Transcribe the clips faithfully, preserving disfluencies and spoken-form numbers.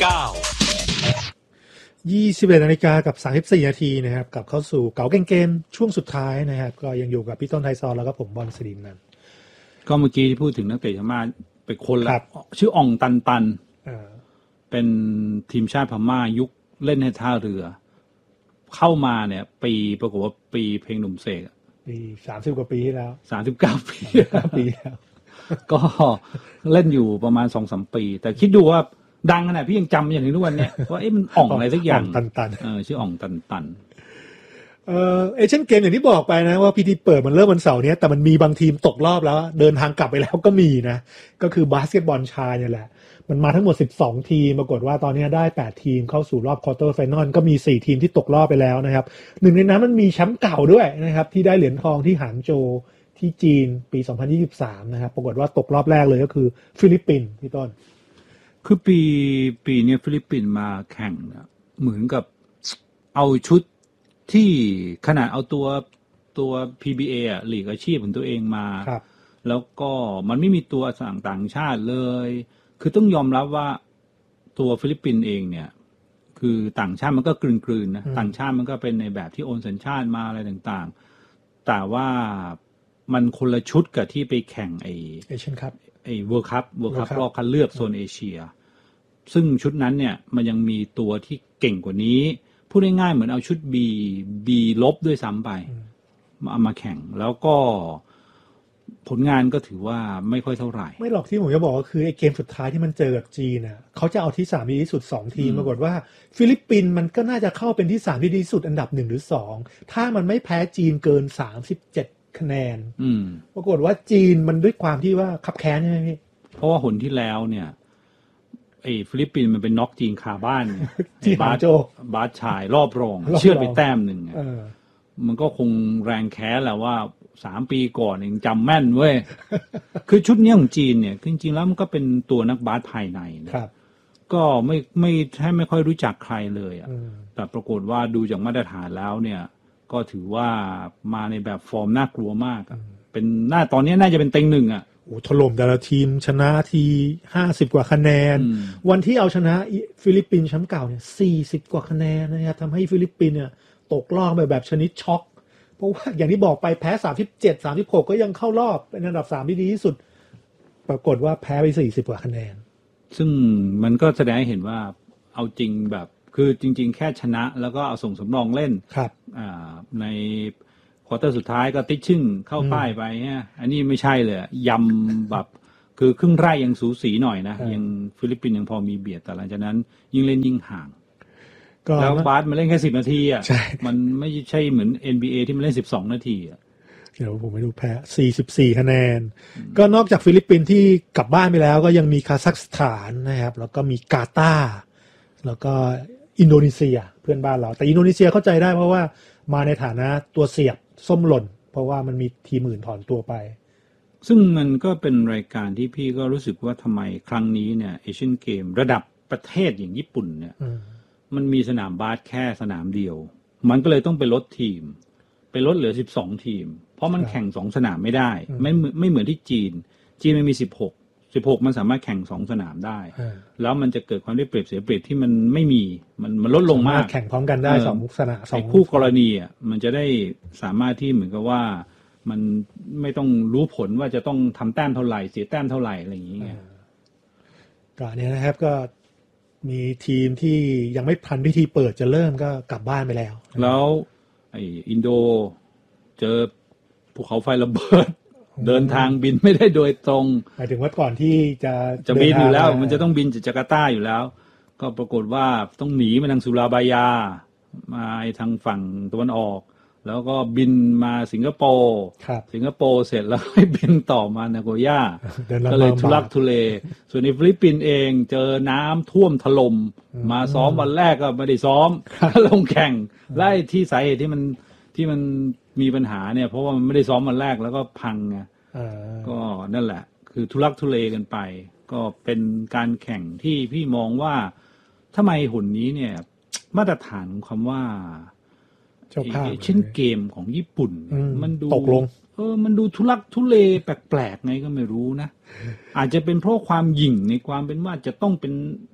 เก้ายี่สิบเอ็ดนาฬิกากับสามสิบสี่นาทีนะครับกลับเข้าสู่เก๋าเกมช่วงสุดท้ายนะครับก็ยังอยู่กับพี่ต้นไทยซอนแล้วก็ผมบอลสิรินันท์ก็เมื่อกี้ที่พูดถึงนักเตะพม่าไปคนละชื่ออ่องตันตันเป็นทีมชาติพม่ายุคเล่นให้ท่าเรือเข้ามาเนี่ยปีปรากฏว่าปีเพลงหนุ่มเสกปีสามสิบกว่าปีที่แล้วสามสิบเก้าปีปีแล้วก็เล่นอยู่ประมาณ สองถึงสาม ปีแต่คิดดูว่าดังขนาดพี่ยังจำอย่างถึงทุกวันเนี่ยว่าเอ๊ะมันอ่องอะไรสักอย่างตันตันเออชื่ออ่องตันตันเอ่อเอเชียนเกมอย่างที่บอกไปนะว่าพิธีเปิดมันเริ่มวันเสาร์นี้แต่มันมีบางทีมตกรอบแล้วเดินทางกลับไปแล้วก็มีนะก็คือบาสเกตบอลชายเนี่ยแหละมันมาทั้งหมดสิบสองทีมปรากฏว่าตอนนี้ได้แปดทีมเข้าสู่รอบควอเตอร์ไฟนอลก็มีสี่ทีมที่ตกรอบไปแล้วนะครับหนึ่งในนั้นมันมีแชมป์เก่าด้วยนะครับที่ได้เหรียญทองที่หางโจวที่จีนปีสองพันยี่สิบสามนะครับปรากฏว่าตกรอบแรกเลยก็คือฟิลิปปินส์พี่ต้นคือปีปีนี้ฟิลิปปินส์มาแข่งนะเหมือนกับเอาชุดที่ขนาดเอาตัวตัว พี บี เอ อ่ะลีกอาชีพของตัวเองมาแล้วก็มันไม่มีตัวต่างต่างชาติเลยคือต้องยอมรับว่าตัวฟิลิปปินส์เองเนี่ยคือต่างชาติมันก็กลืนๆนะต่างชาติมันก็เป็นในแบบที่โอนสัญชาติมาอะไรต่างๆแต่ว่ามันคนละชุดกับที่ไปแข่งไอเอเชียนคัพไอ้เวิลด์คัพเวิลด์คัพรอบคัดเลือกโซนเอเชียซึ่งชุดนั้นเนี่ยมันยังมีตัวที่เก่งกว่านี้พูดง่ายๆเหมือนเอาชุด B B ลบด้วยซ้ำไปมามาแข่งแล้วก็ผลงานก็ถือว่าไม่ค่อยเท่าไหร่ไม่หรอกที่ผมจะบอกก็คือไอ้เกมสุดท้ายที่มันเจอกับจีนน่ะเขาจะเอาที่สามดีที่สุดสองทีมปรากฏว่าฟิลิปปินส์มันก็น่าจะเข้าเป็นที่สามที่ดีที่สุดอันดับหนึ่งหรือสองถ้ามันไม่แพ้จีนเกินสามสิบเจ็ดคะแนนปรากฏว่าจีนมันด้วยความที่ว่าคับแค้นใช่ไหมพี่เพราะว่าหนที่แล้วเนี่ยไอ้ฟิลิปปินส์มันเป็นน็อกจีนคาบ้านที่บาสบาสชายรอบรองเชื่อไปแต้มหนึ่งมันก็คงแรงแค้นแหละว่าสามปีก่อนเองจำแม่นเว้ย คือชุดนี้ของจีนเนี่ยจริงๆแล้วมันก็เป็นตัวนักบาสภายในนะครับก็ไม่ไม่แทบไม่ค่อยรู้จักใครเลยอ่ะแต่ปรากฏว่าดูจากมาตรฐานแล้วเนี่ยก็ถือว่ามาในแบบฟอร์มน่ากลัวมากอ่ะเป็นหน้าตอนนี้น่าจะเป็นเต็งหนึ่งอ่ะโอ้ถล่มแต่ละทีมชนะทีห้าสิบกว่าคะแนนวันที่เอาชนะฟิลิปปินส์แชมป์เก่าเนี่ยสี่สิบกว่าคะแนนนะครับทำให้ฟิลิปปินส์เนี่ยตกรอบแบบแบบชนิดช็อกเพราะว่าอย่างที่บอกไปแพ้สามสิบเจ็ด สามสิบหกก็ยังเข้ารอบเป็นอันดับสามที่ดีที่สุดปรากฏว่าแพ้ไปสี่สิบกว่าคะแนนซึ่งมันก็แสดงให้เห็นว่าเอาจริงแบบคือจริงๆแค่ชนะแล้วก็เอาส่งสำรองเล่นครับอ่าในควอเตอร์สุดท้ายก็ติ๊กชึ่งเข้าป้ายไปเนี่ยอันนี้ไม่ใช่เลยยำแบบคือครึ่งไร่ยังสูสีหน่อยนะยังฟิลิปปินส์ยังพอมีเบียดแต่หลังจากนั้นยิ่งเล่นยิ่งห่างแล้วบาสมันเล่นแค่สิบนาทีอ่ะมันไม่ใช่เหมือน เอ็น บี เอ ที่มันเล่นสิบสองนาทีอ่ะเดี๋ยวผมไม่รู้แพ้สี่สิบสี่คะแนนก็นอกจากฟิลิปปินส์ที่กลับบ้านไปแล้วก็ยังมีคาซัคสถานนะครับแล้วก็มีกาตาร์แล้วก็อินโดนีเซียเพื่อนบ้านเราแต่อินโดนีเซียเข้าใจได้เพราะว่ามาในฐานะตัวเสียบส้มหล่นเพราะว่ามันมีทีมอื่นถอนตัวไปซึ่งมันก็เป็นรายการที่พี่ก็รู้สึกว่าทำไมครั้งนี้เนี่ยเอเชียนเกมระดับประเทศอย่างญี่ปุ่นเนี่ยมันมีสนามบาสแค่สนามเดียวมันก็เลยต้องไปลดทีมไปลดเหลือสิบสองทีมเพราะมันแข่งสองสนามไม่ได้ไม่ไม่เหมือนที่จีนจีนมันมีสิบหก สิบหกมันสามารถแข่งสองสนามได้แล้วมันจะเกิดความได้เปรียบเสียเปรียบที่มันไม่มีมันมันลดลงมากแข่งพร้อมกันได้สองสนามสองคู่กรณีอ่ะมันจะได้สามารถที่เหมือนกับว่ามันไม่ต้องรู้ผลว่าจะต้องทำแต้มเท่าไหร่เสียแต้มเท่าไหร่อะไรอย่างเงี้ยก็เนี่ยนะครับก็มีทีมที่ยังไม่ทันพิธีเปิดจะเริ่มก็กลับบ้านไปแล้วแล้วไอ้อินโดเจอภูเขาไฟระเบิดเดินทางบินไม่ได้โดยตรงหมายถึงว่าก่อนที่จะจะบินอยู่แล้วมันจะต้องบินจากจาการ์ตาอยู่แล้วก็ปรากฏว่าต้องหนีมาทางสุราบายามาทางฝั่งตะวันออกแล้วก็บินมาสิงคโปร์สิงคโปร์เสร็จแล้วให้บินต่อมานาโกย่าก็เลยทุลักทุเลส่วนในฟิลิปปินส์เองเจอน้ำท่วมถล่มมาซ้อมวันแรกก็ไม่ได้ซ้อมลงแข่งไล่ที่สาเหตุที่มันที่มันมีปัญหาเนี่ยเพราะว่ามันไม่ได้ซ้อมวันแรกแล้วก็พังไงก็นั่นแหละคือทุลักทุเลกันไปก็เป็นการแข่งที่พี่มองว่าทำไมหุ่นนี้เนี่ยมาตรฐานของคำว่าเช่นเกมของญี่ปุ่นมันดูตกลงเออมันดูทุลักทุเลแปลกๆไงก็ไม่รู้นะอาจจะเป็นเพราะความหยิ่งในความเป็นว่าจะต้องเป็น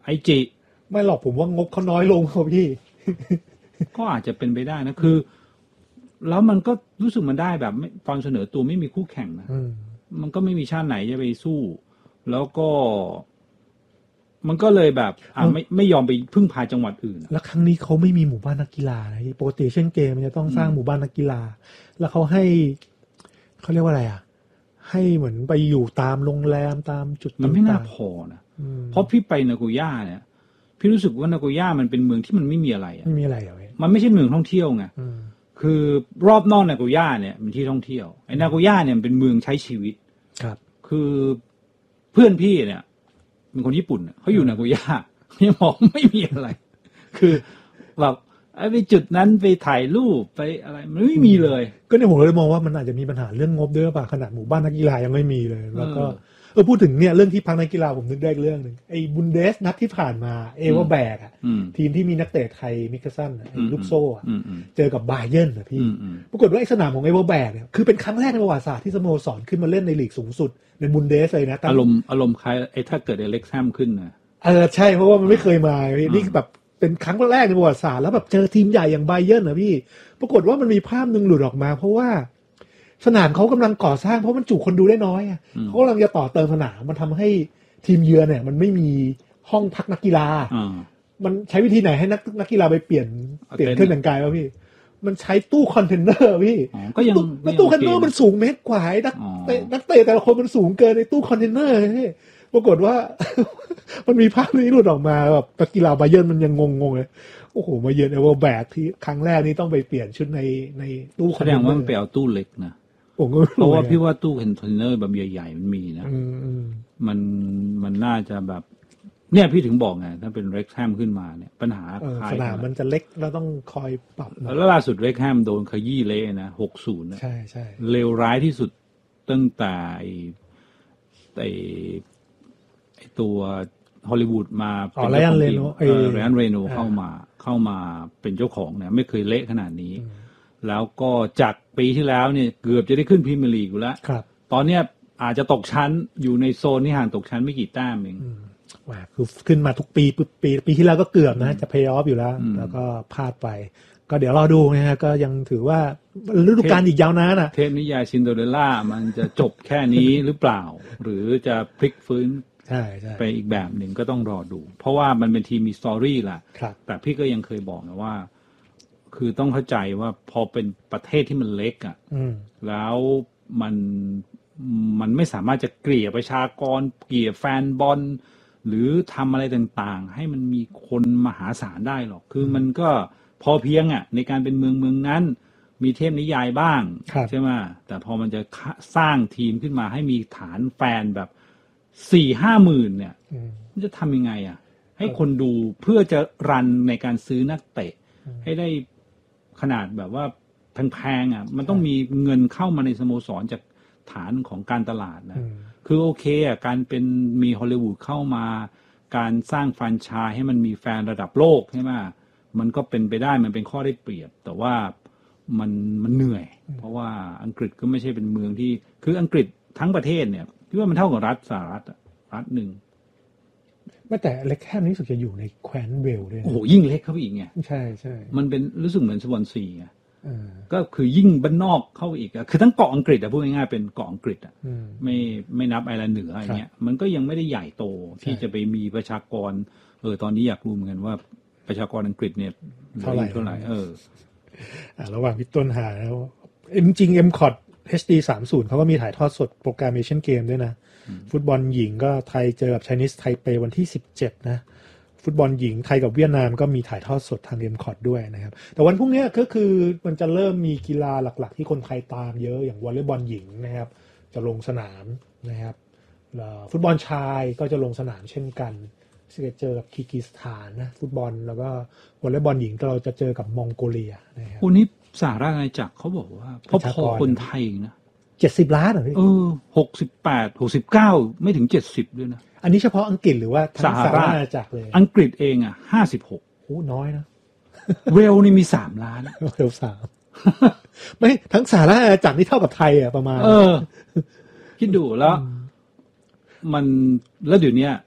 ไอจิไม่หรอกผมว่างบเขาน้อยลงครับพี่ก็อาจจะเป็นไปได้นะคือแล้วมันก็รู้สึกมันได้แบบตอนเสนอตัวไม่มีคู่แข่งนะมันก็ไม่มีชาติไหนจะไปสู้แล้วก็มันก็เลยแบบอ่ะไม่ไม่ยอมไปพึ่งพาจังหวัดอื่นแล้วครั้งนี้เขาไม่มีหมู่บ้านนักกีฬานะปกติเช่นเกมมันจะต้องสร้างหมู่บ้านนักกีฬาแล้วเขาให้เขาเรียกว่าอะไรอ่ะให้เหมือนไปอยู่ตามโรงแรมตามจุดต่างๆมันไม่น่าพอนะเพราะพี่ไปนาโกย่าเนี่ยพี่รู้สึกว่านาโกย่ามันเป็นเมืองที่มันไม่มีอะไรอ่ะไม่มีอะไรเหรอมันไม่ใช่เมืองท่องเที่ยวไงคือรอบนอกนาโกย่าเนี่ยมันที่ท่องเที่ยวไอ้นาโกย่าเนี่ยมันเป็นเมืองใช้ชีวิตครับคือเพื่อนพี่เนี่ยเป็นคนญี่ปุ่นเขาอยู่นาโกย่ายังบอกไม่มีอะไรคือแบบไปจุดนั้นไปถ่ายรูปไปอะไรมันไม่มีเลยก็เนี่ยผมเลยมองว่ามันอาจจะมีปัญหาเรื่องงบด้วยป่ะขนาดหมู่บ้านนักกีฬายังไม่มีเลยแล้วก็เออพูดถึงเนี่ยเรื่องที่พักนักกีฬาผมนึกได้เรื่องนึงไอ้บุนเดสนัดที่ผ่านมาเอเวอร์แบกอ่ะทีมที่มีนักเตะไทยมิกซันไอ้ลูกโซ่อ่ะเจอกับบาเยิร์นอ่ะพี่ปรากฏว่าไอ้สนามของเอเวอร์แบกเนี่ยคือเป็นครั้งแรกในประวัติศาสตร์ที่สโมสรขึ้นมาเล่นในลีกสูงสุดในบุนเดสเลยนะอารมณ์อารมณ์คล้ายไอ้ถ้าเกิดไอ้เล็กแฮมขึ้นนะเออใช่เพราะว่ามันไม่เคยมานี่แบบเป็นครั้งแรกในประวัติศาสตร์แล้วแบบเจอทีมใหญ่อย่างไบเยิร์นนะพี่ปรากฏว่ามันมีภาพนึงหลุดออกมาเพราะว่าสนามเขากำลังก่อสร้างเพราะมันจุคนดูได้น้อยอ่ะเขากำลังจะต่อเติมสนามมันทำให้ทีมเยือนเนี่ยมันไม่มีห้องพักนักกีฬามันใช้วิธีไหนให้นักนักกีฬาไปเปลี่ยนเปลี่ยนเครื่องแต่งกายวะพี่มันใช้ตู้คอนเทนเนอร์พี่ก็ยังแล้วตู้คอนเทนเนอร์มันสูงเมตรกว่านักเตะนักเตะแต่ละคนมันสูงเกินในตู้คอนเทนเนอร์พี่ปรากฏว่า มันมีภาพนี้หลุดออกมาแบบนักกีฬาไบเยิร์นมันยังงงๆเลยโอ้โหมาเยือนเอเวอร์แบกที่ครั้งแรกนี้ต้องไปเปลี่ยนชุดในในตู้คอนเทนเนอร์แสดงว่ามันไปเอาตู้เล็กนะเพราะว่าพี่ว่าตู้คอนเทนเนอร์แบบใหญ่ๆมันมีนะมันมันน่าจะแบบเนี่ยพี่ถึงบอกไงถ้าเป็นเร็กแฮมขึ้นมาเนี่ยปัญหาสนามมันจะเล็กแล้วต้องคอยปรับแล้วล่าสุดเร็กแฮมโดนขยี้เละนะหกศูนย์นะใช่ใช่เลวร้ายที่สุดตั้งแต่ไอ้ไอ้ตัวฮอลลีวูดมาเป็นไรอันเรโนเออไรอันเรโนเข้ามาเข้ามาเป็นเจ้าของเนี่ยไม่เคยเละขนาดนี้แล้วก็จากปีที่แล้วเนี่ยเกือบจะได้ขึ้นพรีเมียร์ลีกอยู่แล้วตอนเนี้ยอาจจะตกชั้นอยู่ในโซนที่ห่างตกชั้นไม่กี่แต้มเองว่าคือขึ้นมาทุกปีปีปีที่แล้วก็เกือบนะจะเพลย์ออฟอยู่แล้วแล้วก็พลาดไปก็เดี๋ยวรอดูนะฮะก็ยังถือว่าฤดูกาลอีกยาวนานอ่ะเทพนิยายซินโดเรลล่ามันจะจบแค่นี้หรือเปล่าหรือจะพลิกฟื้นใช่ใช่ไปอีกแบบหนึ่งก็ต้องรอดูเพราะว่ามันเป็นทีมมีสตอรี่แหละแต่พี่ก็ยังเคยบอกนะว่าคือต้องเข้าใจว่าพอเป็นประเทศที่มันเล็กอ่ะแล้วมันมันไม่สามารถจะเกลี่ยประชากรเกลี่ยแฟนบอลหรือทำอะไรต่างๆให้มันมีคนมหาศาลได้หรอกคือมันก็พอเพียงอ่ะในการเป็นเมืองเมืองนั้นมีเทพนิยายบ้างใช่ไหมแต่พอมันจะสร้างทีมขึ้นมาให้มีฐานแฟนแบบสี่ห้าหมื่นเนี่ยมันจะทำยังไงอ่ะให้คนดูเพื่อจะรันในการซื้อนักเตะให้ได้ขนาดแบบว่าแพงๆอ่ะมันต้องมีเงินเข้ามาในสโมสรจากฐานของการตลาดนะคือโอเคอ่ะการเป็นมีฮอลลีวูดเข้ามาการสร้างแฟรนไชส์ให้มันมีแฟนระดับโลกใช่ไหมมันก็เป็นไปได้มันเป็นข้อได้เปรียบแต่ว่ามันมันเหนื่อยเพราะว่าอังกฤษก็ไม่ใช่เป็นเมืองที่คืออังกฤษทั้งประเทศเนี่ยคิดว่ามันเท่ากับรัฐสหรัฐรัฐหนึ่งไม่แต่เล็กแค่นี้รู้สึกจะอยู่ในแคว้นเวลด้วยโอ้โหยิ่งเล็กเข้าไปอีกไงใช่ใช่มันเป็นรู้สึกเหมือนสวอนซีไงก็คือยิ่งบ้านนอกเข้าไปอีกอะคือทั้งเกาะอังกฤษอะพูดง่ายๆเป็นเกาะอังกฤษอะไม่ไม่นับไอร์แลนด์เหนืออะไรเงี้ยมันก็ยังไม่ได้ใหญ่โตที่จะไปมีประชากรเออตอนนี้อยากรู้เหมือนกันว่าประชากรอังกฤษเนี่ยเท่าไหร่เท่าไหร่เอออ่าระหว่างพี่ต้นหาแล้วจริงๆ เอ็ม คอ ที เอช ดี สามสิบเขาก็มีถ่ายทอดสดโปรแกรมเอเชียนเกมด้วยนะฟุตบอลหญิงก็ไทยเจอกับไชนีสไทเปวันที่สิบเจ็ดนะฟุตบอลหญิงไทยกับเวียดนามก็มีถ่ายทอดสดทาง เอ็ม คอ ที ด้วยนะครับแต่วันพรุ่งนี้ก็คือมันจะเริ่มมีกีฬาหลักๆที่คนไทยตามเยอะอย่างวอลเลย์บอลหญิงนะครับจะลงสนามนะครับฟุตบอลชายก็จะลงสนามเช่นกันจะเจอกับคีร์กิสถานนะฟุตบอลแล้วก็วอลเลย์บอลหญิงเราจะเจอกับมองโกเลียนะครับวันนี้สหราชอาณาจักรเขาบอกว่าพอๆคนไทยนะเจ็ดสิบล้านเหรอพี่เออหกสิบแปด หกสิบเก้าไม่ถึงเจ็ดสิบด้วยนะอันนี้เฉพาะอังกฤษหรือว่าทั้งสหราชอาณาจักรเลยอังกฤษเองอ่ะห้าสิบหกโอ้น้อยนะเวลนี่มีสามล้านเวลสามไม่ทั้งสหราชอาณาจักรนี่เท่ากับไทยอ่ะประมาณเออคิดดูแล้วมันแล้วเดี๋ยวนี้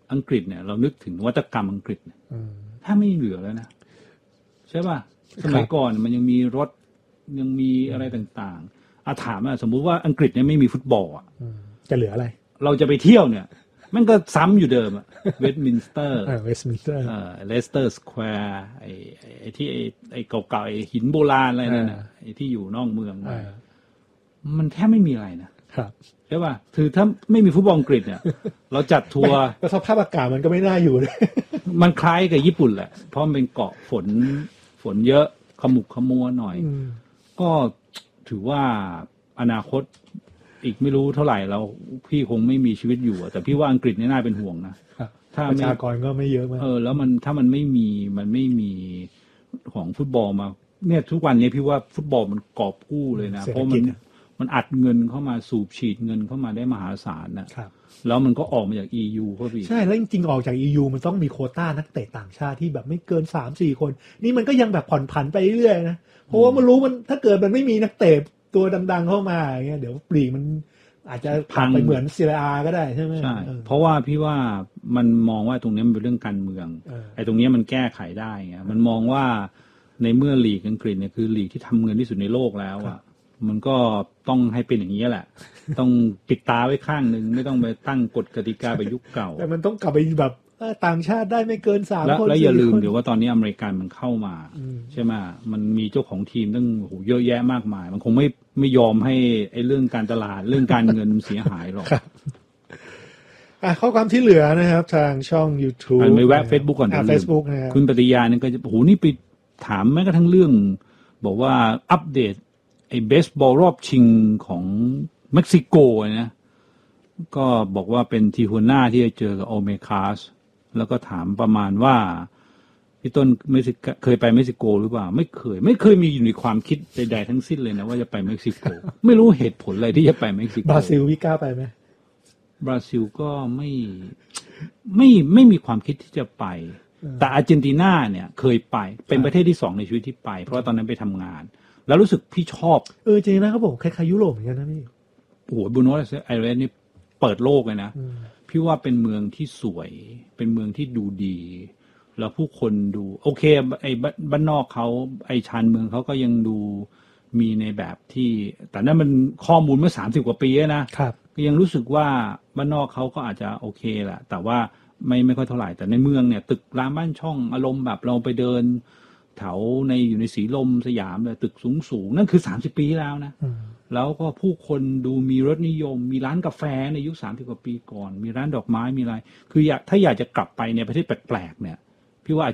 อังกฤษเนี่ยเรานึกถึงนวัตกรรมอังกฤษถ้าไม่เหลือแล้วนะใช่ป่ะสมัยก่อนมันยังมีรถยังมีอะไรต่างๆอาถามอ่ะสมมุติว่าอังกฤษเนี่ยไม่มีฟุตบอลอ่ะจะเหลืออะไรเราจะไปเที่ยวเนี่ยมันก็ซ้ำอยู่เดิมอ่ะเวสต์มินสเตอร์เออเวสต์มินสเตอร์เออเลสเตอร์สแควร์ไอ้ไอ้ที่ไอ้ไอ้เก่าๆไอ้หินโบราณอะไรนั่นน่ะไอ้ที่อยู่นอกเมืองมันแทบไม่มีอะไรนะครับใช่ป่ะคือถ้าไม่มีฟุตบอลอังกฤษเนี่ยเราจัดทัวร์แต่สภาพอากาศมันก็ไม่น่าอยู่เลยมันคล้ายกับญี่ปุ่นแหละเพราะมันเป็นเกาะฝนฝนเยอะขมุกขมัวหน่อยก็ถือว่าอนาคตอีกไม่รู้เท่าไหร่เราพี่คงไม่มีชีวิตอยู่แต่พี่ว่าอังกฤษนี่น่าเป็นห่วงนะถ้าประชากรก็ไม่เยอะมากเออแล้วมันถ้ามันไม่มีมันไม่มีของฟุตบอลมาเนี่ยทุกวันนี้พี่ว่าฟุตบอลมันกอบกู้เลยนะเพราะมันมันอัดเงินเข้ามาสูบฉีดเงินเข้ามาได้มหาศาลนะแล้วมันก็ออกมาจาก อี ยู ก็พี่ใช่แล้วจริงๆออกจาก อี ยู มันต้องมีโควต้านักเตะต่างชาติที่แบบไม่เกิน สามสี่ คนนี่มันก็ยังแบบผ่อนผันไปเรื่อยๆนะเพราะว่ามันรู้มันถ้าเกิดมันไม่มีนักเตะตัวดังๆเข้ามาอย่างเงี้ยเดี๋ยวลีกมันอาจจะพังไปเหมือนซีเรีย A ก็ได้ใช่ไหมใช่เพราะว่าพี่ว่ามันมองว่าตรงนี้มันเป็นเรื่องการเมืองไอ้ตรงนี้มันแก้ไขได้ไงมันมองว่าในเมื่อลีกอังกฤษเนี่ยคือลีกที่ทำเงินที่สุดในโลกแล้วอ่ะมันก็ต้องให้เป็นอย่างนี้แหละต้องปิดตาไว้ข้างนึงไม่ต้องไปตั้งกฎกติกาไปยุคเก่าแต่มันต้องกลับไปแบบต่างชาติได้ไม่เกินสามคนแล้วอย่าลืมเดี๋ยวว่าตอนนี้อเมริกันมันเข้ามาใช่ไหมมันมีเจ้าของทีมตั้งโหเยอะแยะมากมายมันคงไม่ไม่ยอมให้ไอ้เรื่องการตลาดเรื่องการเงินเสียหายหรอกอ่ะข้อความที่เหลือนะครับทางช่อง YouTube ไปแวะ Facebook ก่อนอ่ะ Facebook นะครับคุณปฏิญาเนี่ยก็จะโหนี่ไปถามแม้กระทั่งเรื่องบอกว่าอัปเดตไอ้เบสบอลรอบชิงของเม็กซิโกนะก็บอกว่าเป็นทีฮูน่าที่จะเจอกับโอเมคาสแล้วก็ถามประมาณว่าพี่ต้นเม็กซิโกเคยไปเม็กซิโกหรือเปล่าไม่เคยไม่เคยมีอยู่ในความคิดใดๆทั้งสิ้นเลยนะว่าจะไปเม็กซิโกไม่รู้เหตุผลอะไรที่จะไปเม็กซิโกบราซิลวิก้าไปไหมบราซิลก็ไม่ไม่ไม่มีความคิดที่จะไปแต่อาร์เจนตินาเนี่ยเคยไปเป็นประเทศที่สองในชีวิตที่ไปเพราะว่าตอนนั้นไปทำงานแล้วรู้สึกพี่ชอบเออจริงนะเขาบอกคล้ายๆยุโรปเหมือนกันนะพี่โอ้โหบูโนสไอเรสนี่เปิดโลกเลยนะพี่ว่าเป็นเมืองที่สวยเป็นเมืองที่ดูดีแล้วผู้คนดูโอเคไอ้บ้านนอกเขาไอ้ชานเมืองเขาก็ยังดูมีในแบบที่แต่นั่นมันข้อมูลเมื่อสามสิบกว่าปีนะครับก็ยังรู้สึกว่าบ้านนอกเขาก็อาจจะโอเคแหละแต่ว่าไม่ไม่ค่อยเท่าไหร่แต่ในเมืองเนี่ยตึกรามบ้านช่องอารมณ์แบบเราไปเดินแถวในอยู่ในสีลมสยามเลยตึกสูงสูงนั่นคือสามสิบปีแล้วนะแล้วก็ผู้คนดูมีรสนิยมมีร้านกาแฟในยุคสามสิบกว่าปีก่อนมีร้านดอกไม้มีอะไรคืออยากถ้าอยากจะกลับไปในประเทศแปลกๆเนี่ยพี่ว่าอาร์